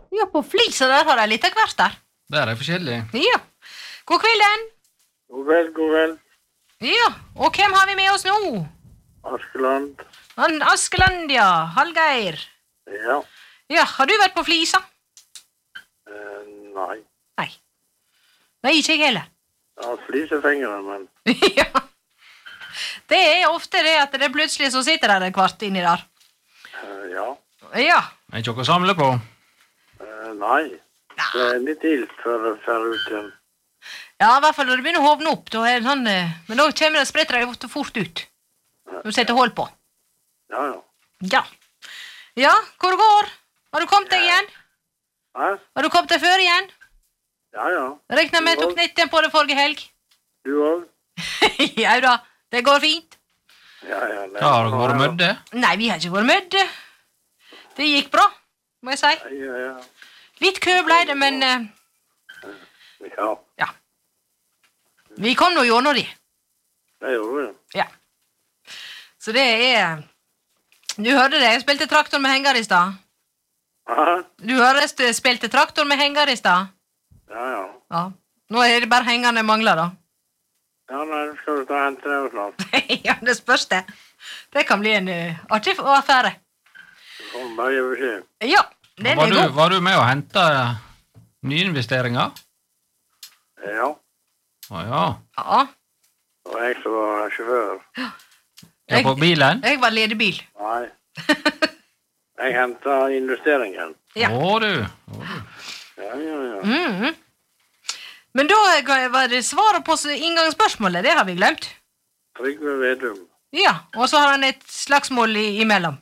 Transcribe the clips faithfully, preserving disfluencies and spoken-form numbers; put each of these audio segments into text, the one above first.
Ja, på flisa der har jeg litt av hvert der. Der er forskjellig. Ja. God kvelden. God kveld, god kveld. Ja, og hvem har vi med oss nå? Askeland. Han Askeland, ja. Hallgeir. Ja. Ja, har du vært på flisa? Eh, nei. Nei. Nei, ikke jeg heller. Ja, flisefingre, men... Ja. Det er ofte det at det plutselig så sitter der en kvart inni der. Eh, ja. Ja. Er ikke noe å samle på? Eh, nei. Det er litt ilt før det fer ut igjen. Ja, i hvert fall når det begynner å hovne opp, da er det sånn, eh, men da kommer det spretter det fort ut. Du setter hold på. Ja, ja. Ja. Ja, hvor går? Har du kommet deg igjen? Hæ? Har du kommet deg før igjen? Ja, ja. Regner med at du knytte den på det forrige helg. Du også? Ja da, det går fint. Ja, ja. Det, Ja, har dere vært mødde? Nei, vi har ikke vært mødde. Det gikk bra, må jeg si. Ja, ja. Litt kø ble det, men eh, Ja, ja. Vi kom nå gjennom de. det gjorde vi. Ja. Så det er... Du hørte det, jeg spilte traktor med henger i stad. Hæ? Du hørte jeg spilte traktor med henger i stad. Ja, ja. Ja. Nå er det bare hengerne mangler da. Ja, nei, skal du ta hente det og snart. Ja, det spørs det. Det kan bli en uh, artig affære. Du får bare gi beskjed. Ja, den Var er du, god. var du med å hente nyinvesteringer? Ja, Å ja. Ja, og jeg som var sjåfør. Ja, på bilen? jeg var ledebil. Nei. Jeg hentet investeringen. Ja. Å du. Å, du. Ja, ja, ja. Mhm. Men da var det svaret på inngangsspørsmålet, det har vi glemt. Trygve Vedum. Ja, og så har han et slagsmål i, imellom.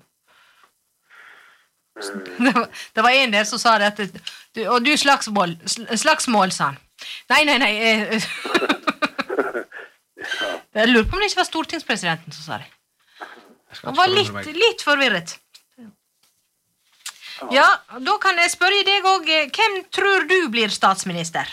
Det var, det var en der som sa det at, du, og du slagsmål, sl- slagsmål, sa han. Nei, nei, nei. eh, Jeg lurer på om det ikke var stortingspresidenten som sa det. Jeg skal Han ikke var forundre litt, meg. litt forvirret. Ja, da kan jeg spørre deg også, eh, hvem tror du blir statsminister?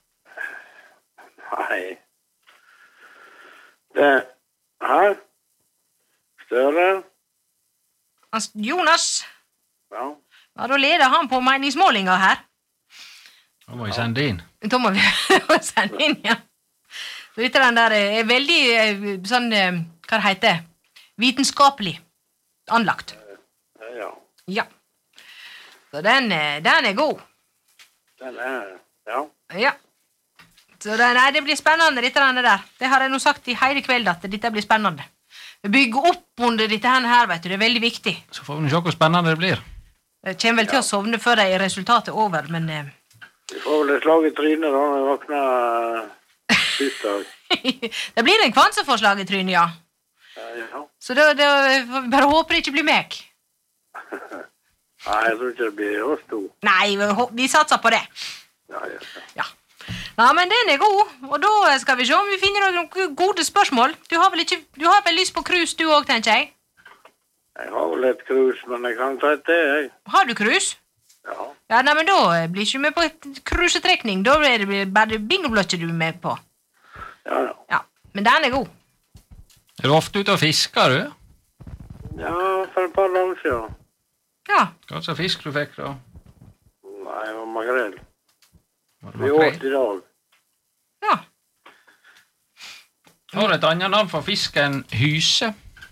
Nei. Det... Her. Støre. Altså, Jonas, Ja. ja, da leder han på meningsmålinger her. Da må vi sende inn. Da må vi sende inn, ja. Så dette den der er veldig eh, sånn, eh, hva det heter, vitenskapelig anlagt. Ja, ja. Ja. Så den, eh, den er god. Den er... Ja. Ja. Så det, nei, det blir spennende, dette denne der. Det har jeg nå sagt i hele kveld, at dette blir spennende. Vi bygger opp under dette her, vet du, det er veldig viktig. Så får vi se hvor spennende det blir. Jeg kommer vel til å sovne før det er resultatet over, men... Eh, Vi får vel et slag i trynet da når vi våkner uh, tirsdag. det blir en kvanseforslag i trynet, ja. Ja, ja. Så det, det, får vi bare håper det ikke blir meg. Nei, jeg tror ikke det blir oss to. Nei, vi, hå- vi satser på det. Ja, ja, ja. Ja. Ja, men den er god, og da skal vi se om vi finner noen gode spørsmål. Du har vel ikke, du har vel lyst på krus du også, tenker jeg? Jeg har vel et krus, men jeg kan ta et det, jeg. Har du krus? Ja. Ja, nei, men da blir ikke du med på et krusetrekning. Da er det bare bingoblokker du er med på. Ja, ja. Ja, men den er god. Er du ofte ute og fisker, du? Ja, for et par dager siden. Ja, Hva slags fisk du fikk, da? Nei, det var makrell. Var det Vi makrell? åt i dag. ja. Har du et annet navn for fisken hyse?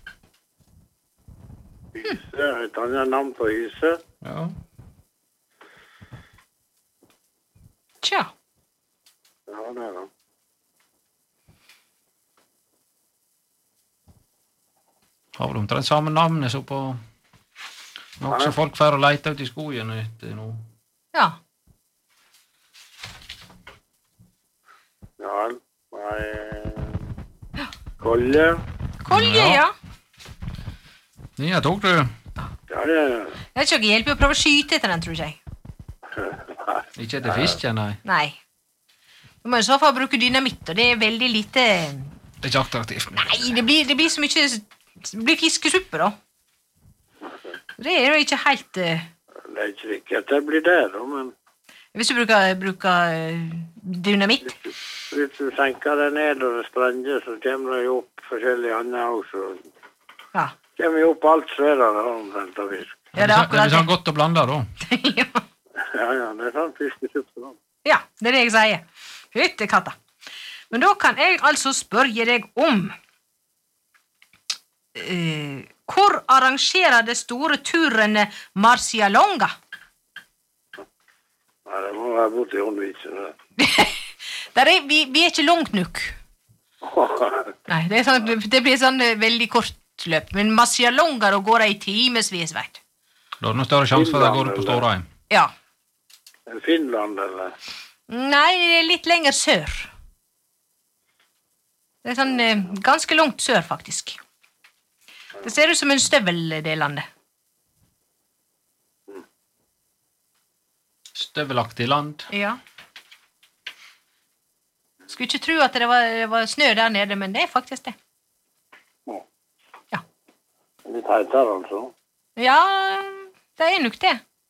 Hyse, et annet navn på hyse. Ja. Tja. Ja, det er det. Har vel omtrent samme navnet så på... Noe som folk får å lete ut i skogen etter nå. Ja. Ja, nei... Kolje. Kolje, Ja. ja. Ja, tok du. Ja, det er det. Det er ikke noe hjelp å prøve å skyte etter den, tror jeg. Nei. Ikke etter fisken, nei. Nei. Du må i så fall bruke dynamitt, og det er veldig lite... Det er ikke attraktivt. Nei, det blir, det blir så mye... Det blir fiskesuppe, da. Det er jo ikke helt... eh, Det er ikke sikkert det blir det, da, men Hvis du bruker, bruker eh, dynamitt. hvis du senker det ned og det sprenger, så kommer det jo opp forskjellige andre også. Ja. Kommer jo opp alt svære da, omtrent av fisk. Ja, det er Det akkurat blir sånn godt å blande, da. ja. Ja, ja, det er sånn fiskekjøpte. Ja, det er det jeg sier. Hytte katta. Men da kan jeg altså spørre deg om uh, hvor arrangerer det store turene Marcialonga? Nei, det må være borte i Håndvitsen. Der er, vi, vi er ikke langt nok. Nei, det, er sånn, det blir sånn uh, veldig kort løp. Men Marcialonga da går det i timesvis, vet du. Da er det noe større sjanse for at det går på Stårheim. Ja. Finland, eller? Nei, det er litt lenger sør. Det er sånn uh, ganske langt sør, faktisk. Det ser ut som en støvel, det landet. Støvelaktig land. Ja. Skulle ikke tro at det var, det var snø der nede, men det er faktisk det. Ja. Litt heitere, altså. Ja, det er nok det.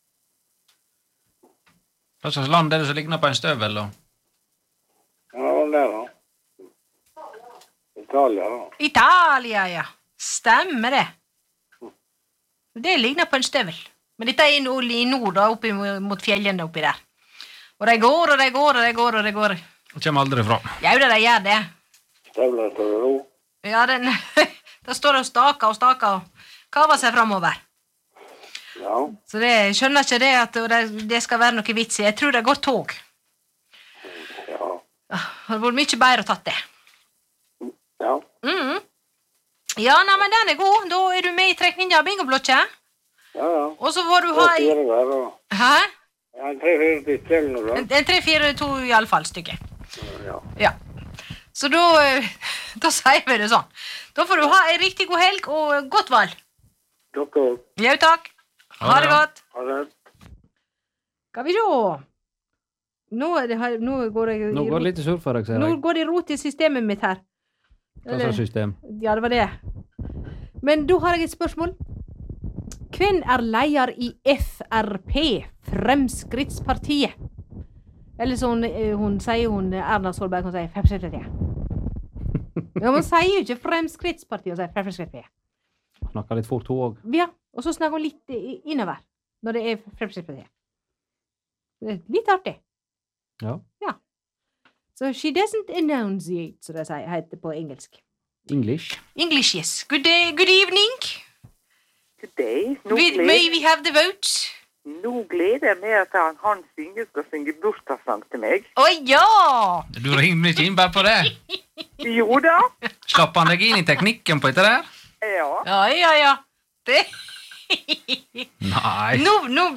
Hva slags land er det som ligner på en støvel, da? Ja, det er det. Italia, da. Italia, ja. Stemmer det. Det ligner på en støvel. Men dette er i nord, i nord da, oppi mot fjellene oppi der. Og de går, og de går, og de går, og de går. Det kommer aldri fra. Ja, da, de gjør det. Støvler står det ro. Ja, den, da står det og staker og staker og kaver seg fremover. Ja. Så det, jeg skjønner ikke det at det, det skal være noe vits i. Jeg tror det går tog. Ja. Det hadde vært mye bedre å tatt det. Ja. Mhm. Ja, nei, men den er god. Da er du med i trekninga av bingoblokket. Ja, ja. Og så får du ha i... Fire der, da. Hæ? Ja, en tre-fire stykker eller noe, da. En, en tre, fire, to i alle fall stykker. Ja. Ja. Så da, eh, da sier vi det sånn. Da får du ha en riktig god helg og godt valg. Takk og. Ja, takk. Ha det godt. Ha det. Skal vi se. Nå, er det, her- nå går det... Nå går det litt surr for deg, ser Nå jeg. går det rot i systemet mitt her. Hva slags system? Ja, det var det. Men da har jeg et spørsmål. Hvem er leder i F R P, Fremskrittspartiet? Eller så hun, eh, hun sier hun, Erna Solberg, hun sier Fremskrittspartiet. Ja, hun sier jo ikke Fremskrittspartiet, hun sier Fremskrittspartiet. Snakker litt fort, hun også. Ja, og så snakker hun litt i- innover, når det er Fremskrittspartiet. Det er litt artig. Ja. So she doesn't enunciate, så det sier, heter på engelsk. English. English, yes. Good day, good evening. Today, nå We, gleder, may we have the votes? nå gleder jeg meg at han Hans Inge skal synge bursdagssang til meg. Å ja! Du ringer ikke inn bare på det. Jo da. Slapp han deg inn i teknikken på dette der? Ja. Ja, ja, ja. Det... Nei. Nå, nå...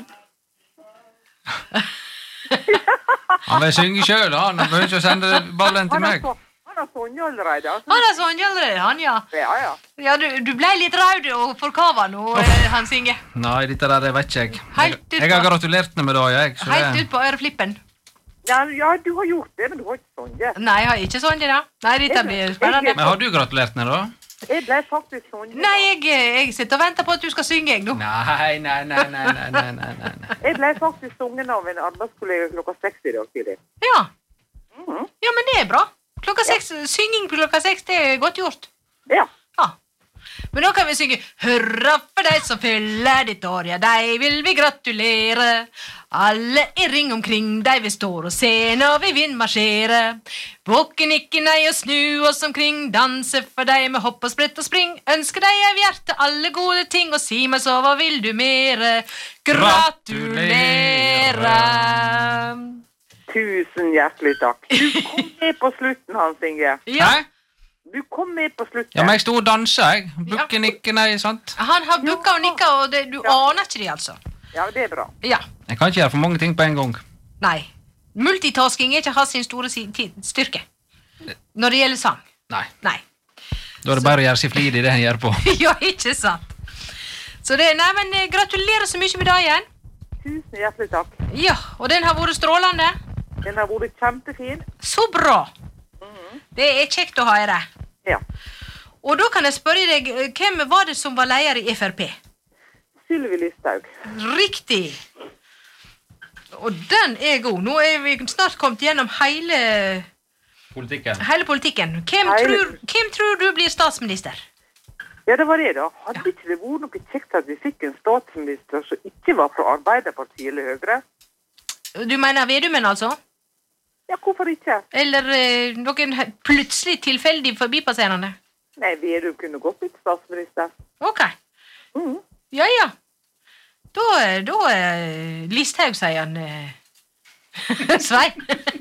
Han vil synge selv, han. Han behøver ikke å sende ballen til Han har, meg. så, han har sunget allerede. Altså. Han er sånn allerede, han, ja. Ja, ja. Ja, du, du ble litt rød og forkava nå, eh, Hans Inge. Nei, dette der, det vet ikke jeg. Jeg, Helt ut jeg har på- gratulert henne med det, jeg. Så Helt det, ut på øreflippen. Ja, ja, du har gjort det, men du har ikke sunget. Nei, jeg har ikke sånn det da. Nei, dette blir spennende. men har du gratulert henne, da? Jeg ble faktisk sunget. Nei, jeg, jeg sitter og venter på at du skal synge, jeg, nå. Nei, nei, nei, nei, nei, nei, nei, nei, nei. Jeg ble faktisk sunget av en arbeidskollega klokka seks i dag tidlig. Ja. Mhm. Ja, men det er bra. Klokka seks, synging på klokka seks, det er godt gjort. Ja. Ja. Men nå kan vi synge Hurra for deg som fyller ditt år, ja, deg vil vi gratulere. Alle i ring omkring deg vi står og ser når vi vil marsjere. Bukke, nikke, nei og snu oss omkring, danse for deg med hopp og sprett og spring. Ønsker deg av hjertet alle gode ting, og si meg så, hva vil du mere? Gratulere! Tusen hjertelig takk. Du kom med på slutten, Hans Inge. Ja, Hæ? Du kom med på slutten. Ja, men jeg stod og danset, jeg. Bukke, nikke, nei, sant? han har bukka og nikka, og det, du aner ikke det, altså. Ja, det er bra. Ja. Jeg kan ikke gjøre for mange ting på en gang. Nei. Multitasking er ikke hans sin store si- ti- styrke. Når det gjelder sang. Nei. Nei. Da er det bare å gjøre seg flid i det han gjør på. Ja, ikke sant. Så det, nei, men eh, gratulerer så mye med dagen. Tusen hjertelig takk. Ja, og den har vært strålende. Den har vært kjempefin. Så bra. Det er kjekt å ha i deg. Ja. Og da kan jeg spørre deg, eh, hvem var det som var leder i F R P? Sylvi Listhaug. Riktig. Og den er god. Nå er vi snart kommet gjennom hele, Politikken. hele politikken. Hvem, Hele- tror, hvem tror du blir statsminister? Ja, det var det da. Hadde ikke det vært noe kjekt at vi fikk en statsminister som ikke var fra Arbeiderpartiet eller Høyre? Du mener Vedumen, altså? Ja, hvorfor ikke? Eller eh, noen he- plutselig tilfeldig forbipasserende? Nei, Vedum kunne godt blitt statsminister. Ok. Mm. Ja, ja. Da, eh, da eh, Listhaug, sier han. Eh. Svein.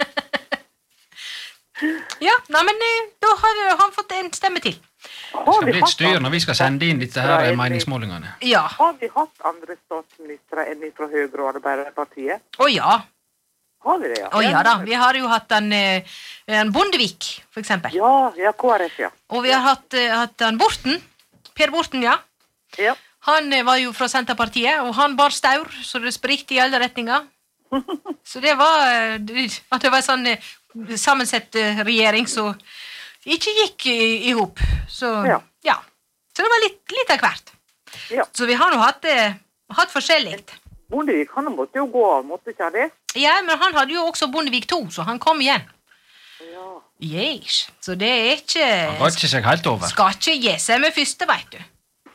Ja, nei, men eh, da har han fått en stemme til. Har Det skal vi bli et hatt styr når vi skal sende inn dette her andre- meningsmålingene. Ja. Har vi hatt andre statsministre enn fra Høyre og Arbeiderpartiet? Å ja. Har vi det, ja? Å ja da. Vi har jo hatt en, eh, en Bondevik, for eksempel. Ja, ja, K R F, ja. Og vi har hatt, eh, hatt en Borten. Per Borten, ja. Ja, Han eh, var jo fra Senterpartiet, og han bar staur, så det sprikte i alle retninger. Så det var eh, det- at det var en sånn eh, sammensett eh, regjering som ikke gikk i, i hop. Så Ja. ja. Så det var litt, litt av hvert. ja. Så vi har nå hatt, eh, hatt forskjellig. Bondevik, han måtte jo gå av, måtte ikke han det? Ja, men han hadde jo også Bondevik to, så han kom igjen. Ja. Yes. Så det er ikke Han ga ikke seg helt over. Skal ikke gi seg med første, vet du.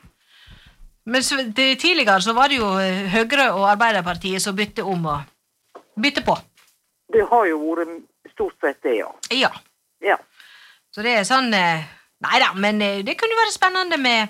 Men så, det, tidligere så var det jo eh, Høyre og Arbeiderpartiet som bytte om og bytte på. Det har jo vært stort sett det, ja. Ja. Ja. Så det er sånn eh, Nei da, men eh, det kunne være spennende med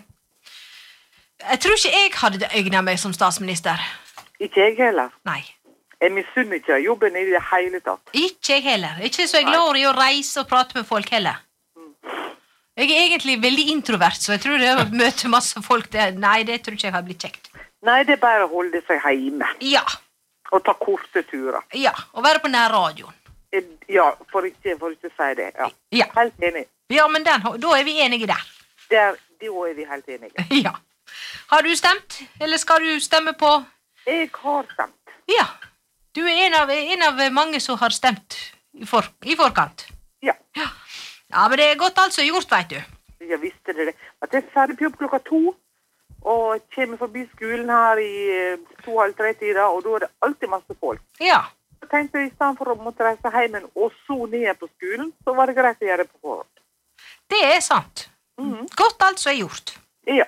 Jeg tror ikke jeg hadde egnet meg som statsminister. Ikke jeg heller. Nei. Jeg misunner ikke jobben i det hele tatt. Ikke jeg heller. Ikke så jeg er glad i å reise og prate med folk heller. Jeg er egentlig veldig introvert, så jeg tror det å møte masse folk det, Nei, det tror ikke jeg har blitt kjekt. Nei, det er bare å holde seg hjemme Ja. og ta korte turer. Ja. Å være på nærradioen. Eh, Ja, for ikke, for ikke si det. Ja. Ja. Helt enig. Ja, men den, da er vi enige der. Der, da er vi helt enige. Ja. Har du stemt, eller skal du stemme på? Jeg har stemt. Ja. Du er en av, en av mange som har stemt i, for, i forkant. Ja. Ja. Ja, men det er godt altså gjort, vet du. Jeg visste det. At jeg er ferdig på jobb klokka to, og kommer forbi skolen her i eh, to-halv tre-tida, og da er det alltid masse folk. Ja. Jeg tenkte i stedet for å måtte reise hjem og så ned på skolen, så var det greit å gjøre det på forhånd. Det er sant. Godt altså er gjort. Ja.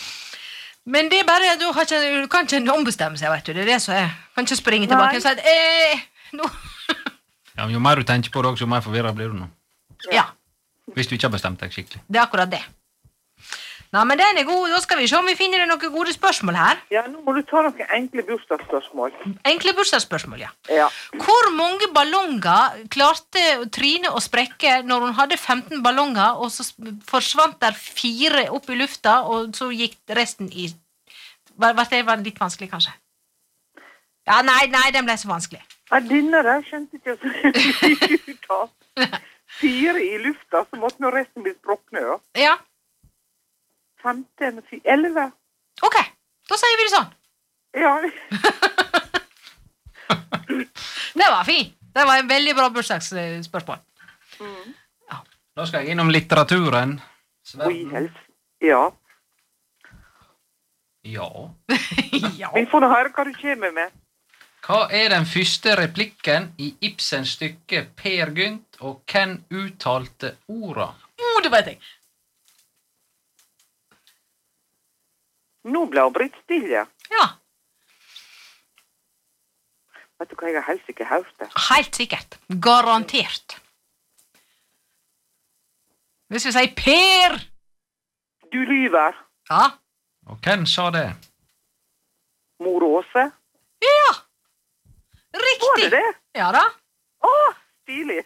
Men det er bare, du, har ikke, du kan ikke ombestemme seg, vet du. Det er det som er. Kan ikke springe Nei. tilbake og si at eh, nå. Ja, men jo mer du tenker på det også, jo mer forvirret blir du nå. Ja, Hvis du ikke har bestemt deg skikkelig. det er akkurat det. Nei, men den er god. Da skal vi se om vi finner noen gode spørsmål her. Ja, nå må du ta noen enkle bursdagsspørsmål. Enkle bursdagsspørsmål, ja. Ja. Hvor mange ballonger klarte Trine å sprekke når hun hadde femten ballonger, og så forsvant der fire opp i lufta, og så gikk resten i... Var, var det var litt vanskelig, kanskje? Ja, nei, nei, den ble så vanskelig. Ja, denne der skjønte ikke så mye ut av. Fire i lufta, så måtte nå resten bli sprokne, ja. Ja, femten, fi- elleve. ok. Da sier vi det sånn. Ja. Det var fint. Det var en veldig bra bursdagsspørsmål. Da skal jeg innom litteraturen. Oi, helst. Ja. Ja. Ja. Vi får nå høre hva du kommer med. Hva er den første replikken i Ibsens stykke Per Gynt, og hvem uttalte orda? Oh, det vet jeg. Nå ble hun blitt stille. Ja, Vet du hva, jeg har helst ikke hørt det. helt sikkert. Garantert. Hvis vi sier Per. Du lyver. Ja. Og hvem sa det? Mor Åse. Ja. Var Riktig. det det? Ja da. Å, stilig.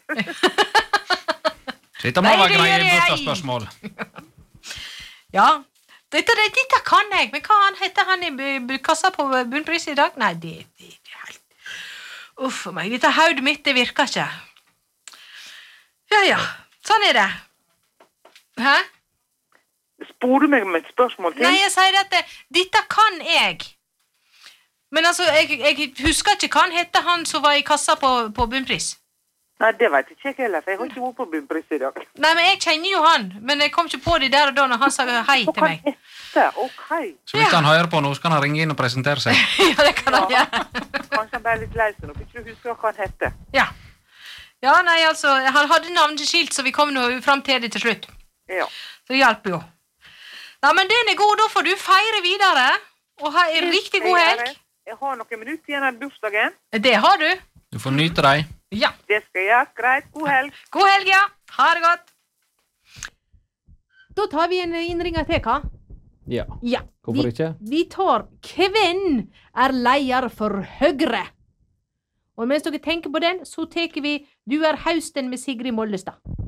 Så dette må Nei, være det greie gjør jeg. bursdagsspørsmål. Ja. Dette, det- dette kan jeg, men hva han heter han i bu- bu- kassa på bunnpris i dag? Nei, det, det, det er helt... Uff, meg. Dette hodet mitt, det virker ikke. Ja, ja. Sånn er det. Hæ? Spor du meg med et spørsmål til? Nei, jeg sier at det, dette kan jeg. Men altså, jeg, jeg husker ikke hva han heter, han som var i kassa på, på bunnpris. Nei, det vet ikke jeg heller, for jeg har ikke vært på bunnpris i dag. Nei, men jeg kjenner jo han, men jeg kom ikke på det der og da når han sa hei Hva til kan meg. hette? Ok. Så hvis han hører på nå, så kan han ringe inn og presentere seg. Ja, det kan han gjøre. Kanskje han ble litt lei seg nå, for ikke du husker hva han hette. Ja. Ja, nei, altså, han hadde navneskilt, så vi kom nå frem til det til slutt. Ja. Så det hjalp jo. Nei, men den er god, da får du feire videre, og ha en riktig god helg. Jeg har noen minutter igjen av bursdagen. Det har du. Du får nyte deg. Ja. Det skal jeg. Greit. God helg. God helg, ja. Ha det godt. Da tar vi en innringer til, hva? Ja. Ja. Hvorfor vi, ikke? Vi tar hvem er leder for Høyre? Og mens dere tenker på den, så tar vi Du er hausten med Sigrid Mollestad.